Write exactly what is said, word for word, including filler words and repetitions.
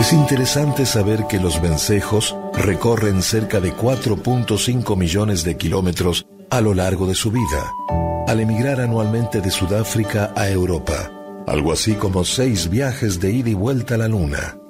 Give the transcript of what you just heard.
Es interesante saber que los vencejos recorren cerca de cuatro punto cinco millones de kilómetros a lo largo de su vida, al emigrar anualmente de Sudáfrica a Europa, algo así como seis viajes de ida y vuelta a la Luna.